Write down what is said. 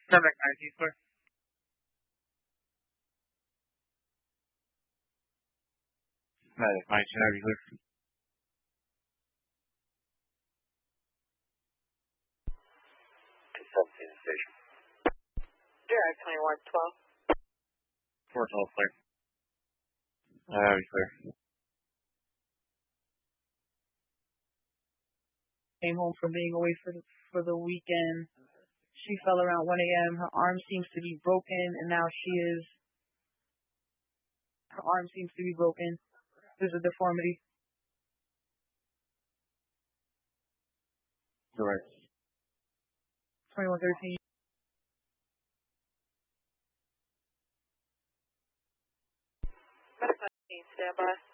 Medic 19, sir. Medic 19, have you clear? 217 station. Direct 2112. 412, clear. Have you clear? Came home from being away for the weekend. She fell around 1 a.m. Her arm seems to be broken, and now her arm seems to be broken. There's a deformity. Correct. 2113. Medic 19, stand by.